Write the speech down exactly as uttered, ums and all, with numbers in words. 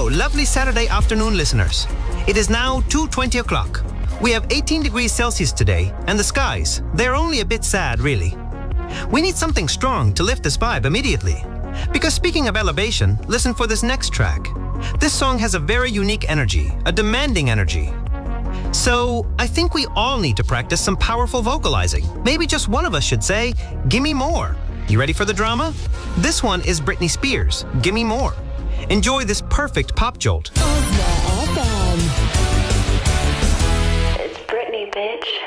Hello, lovely Saturday afternoon listeners. It is now two twenty o'clock. We have eighteen degrees Celsius today, and the skies, they're only a bit sad, really. We need something strong to lift this vibe immediately. Because speaking of elevation, listen for this next track. This song has a very unique energy, a demanding energy. So, I think we all need to practice some powerful vocalizing. Maybe just one of us should say, "Gimme more." You ready for the drama? This one is Britney Spears, "Gimme More." Enjoy this perfect pop jolt. It's Britney, bitch.